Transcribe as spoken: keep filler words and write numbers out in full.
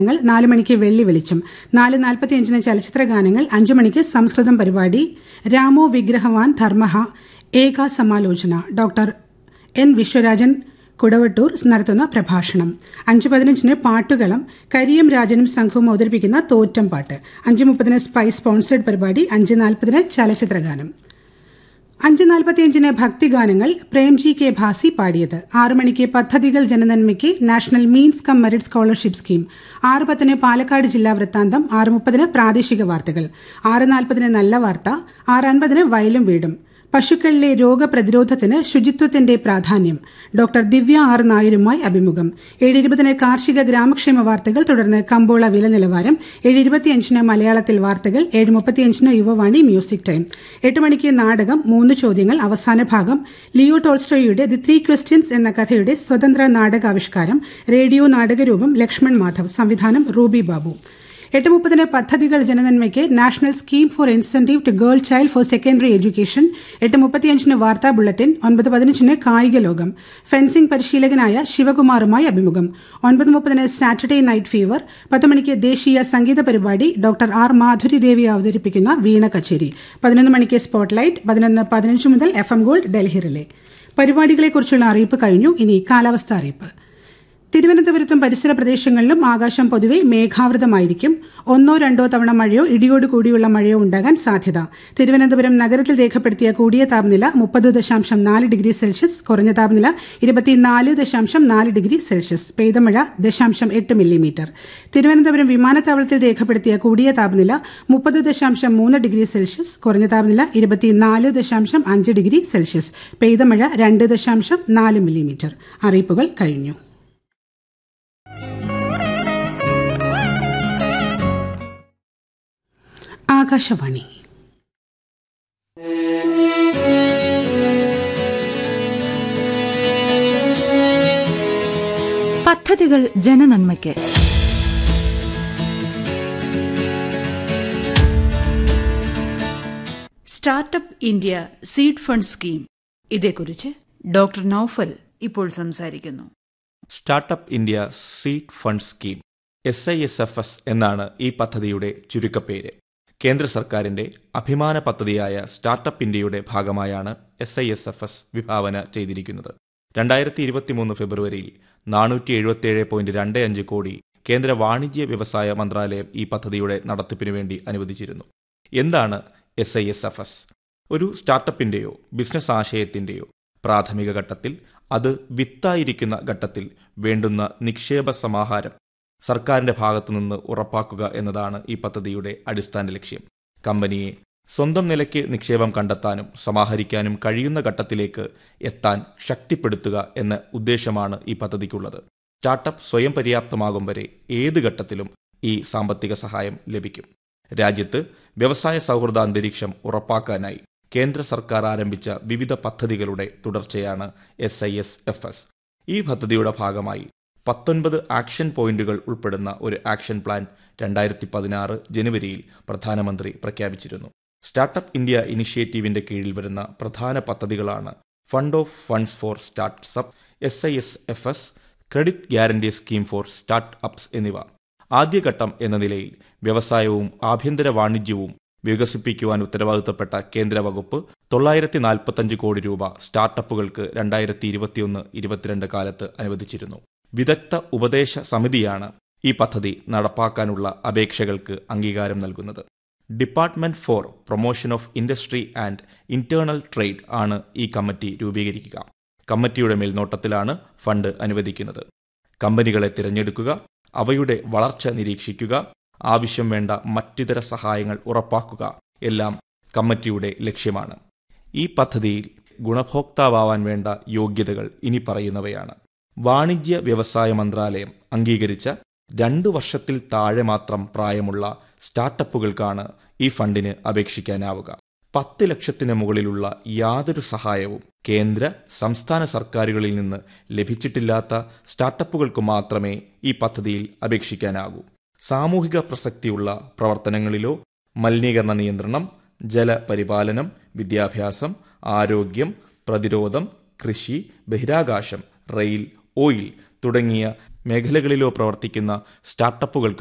നാല് മണിക്ക് വെള്ളി വെളിച്ചം, നാല് നാൽപ്പത്തിയഞ്ചിന് ചലച്ചിത്ര ഗാനങ്ങൾ, അഞ്ചു മണിക്ക് സംസ്കൃതം പരിപാടി രാമോ വിഗ്രഹവാൻ ധർമ്മഃ ഏകാ സമാലോചന ഡോക്ടർ എൻ വിശ്വരാജൻ കുടവട്ടൂർ നടത്തുന്ന പ്രഭാഷണം. അഞ്ച് പതിനഞ്ചിന് പാട്ടുകളം കരിയം രാജനും സംഘവും അവതരിപ്പിക്കുന്ന തോറ്റം പാട്ട്. അഞ്ച് മുപ്പതിന് സ്പൈസ് സ്പോൺസേഡ് പരിപാടി. അഞ്ച് നാൽപ്പതിന് ചലച്ചിത്ര ഗാനം. അഞ്ച് നാൽപ്പത്തിയഞ്ചിന് ഭക്തിഗാനങ്ങൾ പ്രേംജി കെ ഭാസി പാടിയത്. ആറു മണിക്ക് പദ്ധതികൾ ജനനന്മയ്ക്ക് national means come merit scholarship scheme. ആറ് പത്തിന് പാലക്കാട് ജില്ലാ വൃത്താന്തം. ആറ് മുപ്പതിന് പ്രാദേശിക വാർത്തകൾ. ആറ് നാൽപ്പതിന് നല്ല വാർത്ത. ആറ് അൻപതിന് വയലും വീടും. പശുക്കളിലെ രോഗപ്രതിരോധത്തിന് ശുചിത്വത്തിന്റെ പ്രാധാന്യം ഡോക്ടർ ദിവ്യ ആർ നായരുമായി അഭിമുഖം. ഏഴ് ഇരുപതിന് കാർഷിക ഗ്രാമക്ഷേമ വാർത്തകൾ, തുടർന്ന് കമ്പോള വില നിലവാരം. ഏഴ് ഇരുപത്തിയഞ്ചിന് മലയാളത്തിൽ വാർത്തകൾ. ഏഴ് മുപ്പത്തിയഞ്ചിന് യുവവാണി മ്യൂസിക് ടൈം. എട്ട് മണിക്ക് നാടകം മൂന്ന് ചോദ്യങ്ങൾ അവസാന ഭാഗം. ലിയോ ടോൾസ്റ്റോയുടെ ദി ത്രീ ക്വസ്റ്റ്യൻസ് എന്ന കഥയുടെ സ്വതന്ത്ര നാടകാവിഷ്കാരം. റേഡിയോ നാടകരൂപം ലക്ഷ്മൺ മാധവ്. സംവിധാനം റൂബി ബാബു. എട്ട് മുപ്പതിന് പദ്ധതികൾ ജനനന്മയ്ക്ക് national scheme for incentive to girl child for secondary education. എട്ട് മുപ്പത്തിയഞ്ചിന് വാർത്താ ബുള്ളറ്റിൻ. ഒൻപത് പതിനഞ്ചിന് കായിക ലോകം. ഫെൻസിംഗ് പരിശീലകനായ ശിവകുമാറുമായി അഭിമുഖം. ഒൻപത് മുപ്പതിന് സാറ്റർഡേ നൈറ്റ് ഫീവർ. പത്ത് മണിക്ക് ദേശീയ സംഗീത പരിപാടി ഡോക്ടർ ആർ മാധുരി ദേവി അവതരിപ്പിക്കുന്ന വീണ കച്ചേരി. പതിനൊന്ന് മണിക്ക് സ്പോട്ട്ലൈറ്റ്. പതിനൊന്ന് പതിനഞ്ച് മുതൽ F M gold Delhi relay. പരിപാടികളെക്കുറിച്ചുള്ള അറിയിപ്പ് കഴിഞ്ഞു. ഇനി കാലാവസ്ഥ അറിയിപ്പ്. തിരുവനന്തപുരത്തും പരിസര പ്രദേശങ്ങളിലും ആകാശം പൊതുവെ മേഘാവൃതമായിരിക്കും. ഒന്നോ രണ്ടോ തവണ മഴയോ ഇടിയോട് കൂടിയുള്ള മഴയോ ഉണ്ടാകാൻ സാധ്യത. തിരുവനന്തപുരം നഗരത്തിൽ രേഖപ്പെടുത്തിയ കൂടിയ താപനില മുപ്പത് ദശാംശം നാല് ഡിഗ്രി സെൽഷ്യസ്, കുറഞ്ഞ താപനില ഇരുപത്തിനാല് ദശാംശം നാല് ഡിഗ്രി സെൽഷ്യസ്. പെയ്ത മഴ ദശാംശം എട്ട് മില്ലിമീറ്റർ. തിരുവനന്തപുരം വിമാനത്താവളത്തിൽ രേഖപ്പെടുത്തിയ കൂടിയ താപനില മുപ്പത് ദശാംശം മൂന്ന് ഡിഗ്രി സെൽഷ്യസ്, കുറഞ്ഞ താപനില ഇരുപത്തിനാല് ദശാംശം അഞ്ച് ഡിഗ്രി സെൽഷ്യസ്. പെയ്ത മഴ രണ്ട് ദശാംശം നാല് മില്ലിമീറ്റർ. അറിയിപ്പുകൾ കഴിഞ്ഞു. ആകാശവാണി. പദ്ധതികൾ ജനനന്മയ്ക്ക്. Startup India seed fund scheme. ഇതേക്കുറിച്ച് ഡോക്ടർ നൌഫൽ ഇപ്പോൾ സംസാരിക്കുന്നു. Startup India seed fund scheme, S I S F S എന്നാണ് ഈ പദ്ധതിയുടെ ചുരുക്കപ്പേര്. കേന്ദ്ര സർക്കാരിന്റെ അഭിമാന പദ്ധതിയായ സ്റ്റാർട്ടപ്പ് ഇന്ത്യയുടെ ഭാഗമായാണ് S I S F S വിഭാവന ചെയ്തിരിക്കുന്നത്. രണ്ടായിരത്തി ഇരുപത്തിമൂന്ന് ഫെബ്രുവരിയിൽ നാനൂറ്റി എഴുപത്തിയേഴ് പോയിന്റ് രണ്ട് അഞ്ച് കോടി കേന്ദ്ര വാണിജ്യ വ്യവസായ മന്ത്രാലയം ഈ പദ്ധതിയുടെ നടത്തിപ്പിനു വേണ്ടി അനുവദിച്ചിരുന്നു. എന്താണ് S I S F S? ഒരു സ്റ്റാർട്ടപ്പിന്റെയോ ബിസിനസ് ആശയത്തിന്റെയോ പ്രാഥമിക ഘട്ടത്തിൽ, അത് വിത്തായിരിക്കുന്ന ഘട്ടത്തിൽ വേണ്ടുന്ന നിക്ഷേപ സമാഹാരം സർക്കാരിന്റെ ഭാഗത്തുനിന്ന് ഉറപ്പാക്കുക എന്നതാണ് ഈ പദ്ധതിയുടെ അടിസ്ഥാന ലക്ഷ്യം. കമ്പനിയെ സ്വന്തം നിലയ്ക്ക് നിക്ഷേപം കണ്ടെത്താനും സമാഹരിക്കാനും കഴിയുന്ന ഘട്ടത്തിലേക്ക് എത്താൻ ശക്തിപ്പെടുത്തുക എന്ന ഉദ്ദേശമാണ് ഈ പദ്ധതിക്കുള്ളത്. സ്റ്റാർട്ടപ്പ് സ്വയം പര്യാപ്തമാകും വരെ ഏത് ഘട്ടത്തിലും ഈ സാമ്പത്തിക സഹായം ലഭിക്കും. രാജ്യത്ത് വ്യവസായ സൗഹൃദ അന്തരീക്ഷം ഉറപ്പാക്കാനായി കേന്ദ്ര സർക്കാർ ആരംഭിച്ച വിവിധ പദ്ധതികളുടെ തുടർച്ചയാണ് S I S F S. ഈ പദ്ധതിയുടെ ഭാഗമായി പത്തൊൻപത് ആക്ഷൻ പോയിന്റുകൾ ഉൾപ്പെടുന്ന ഒരു ആക്ഷൻ പ്ലാൻ രണ്ടായിരത്തി പതിനാറ് ജനുവരിയിൽ പ്രധാനമന്ത്രി പ്രഖ്യാപിച്ചിരുന്നു. സ്റ്റാർട്ടപ്പ് ഇന്ത്യ ഇനിഷ്യേറ്റീവിന്റെ കീഴിൽ വരുന്ന പ്രധാന പദ്ധതികളാണ് fund of funds four startup, S I S F S, credit guarantee scheme for start ups എന്നിവ. ആദ്യഘട്ടം എന്ന നിലയിൽ വ്യവസായവും ആഭ്യന്തര വാണിജ്യവും വികസിപ്പിക്കുവാൻ ഉത്തരവാദിത്തപ്പെട്ട കേന്ദ്ര വകുപ്പ് തൊള്ളായിരത്തി നാൽപ്പത്തഞ്ച് കോടി രൂപ സ്റ്റാർട്ടപ്പുകൾക്ക് രണ്ടായിരത്തി ഇരുപത്തിയൊന്ന് ഇരുപത്തിരണ്ട് കാലത്ത് അനുവദിച്ചിരുന്നു. വിദഗ്ധ ഉപദേശ സമിതിയാണ് ഈ പദ്ധതി നടപ്പാക്കാനുള്ള അപേക്ഷകൾക്ക് അംഗീകാരം നൽകുന്നത്. Department four promotion of industry and internal trade ആണ് ഈ കമ്മിറ്റി രൂപീകരിക്കുക. കമ്മിറ്റിയുടെ മേൽനോട്ടത്തിലാണ് ഫണ്ട് അനുവദിക്കുന്നത്. കമ്പനികളെ തിരഞ്ഞെടുക്കുക, അവയുടെ വളർച്ച നിരീക്ഷിക്കുക, ആവശ്യം വേണ്ട മറ്റിതര സഹായങ്ങൾ ഉറപ്പാക്കുക എല്ലാം കമ്മിറ്റിയുടെ ലക്ഷ്യമാണ്. ഈ പദ്ധതിയിൽ ഗുണഭോക്താവാൻ വേണ്ട യോഗ്യതകൾ ഇനി പറയുന്നവയാണ്. വാണിജ്യ വ്യവസായ മന്ത്രാലയം അംഗീകരിച്ച രണ്ടു വർഷത്തിൽ താഴെ മാത്രം പ്രായമുള്ള സ്റ്റാർട്ടപ്പുകൾക്കാണ് ഈ ഫണ്ടിന് അപേക്ഷിക്കാനാവുക. പത്ത് ലക്ഷത്തിന് മുകളിലുള്ള യാതൊരു സഹായവും കേന്ദ്ര സംസ്ഥാന സർക്കാരുകളിൽ നിന്ന് ലഭിച്ചിട്ടില്ലാത്ത സ്റ്റാർട്ടപ്പുകൾക്ക് മാത്രമേ ഈ പദ്ധതിയിൽ അപേക്ഷിക്കാനാകൂ. സാമൂഹിക പ്രസക്തിയുള്ള പ്രവർത്തനങ്ങളിലോ മലിനീകരണ നിയന്ത്രണം, ജലപരിപാലനം, വിദ്യാഭ്യാസം, ആരോഗ്യം, പ്രതിരോധം, കൃഷി, ബഹിരാകാശം, റെയിൽ, ഓയിൽ തുടങ്ങിയ മേഖലകളിലോ പ്രവർത്തിക്കുന്ന സ്റ്റാർട്ടപ്പുകൾക്ക്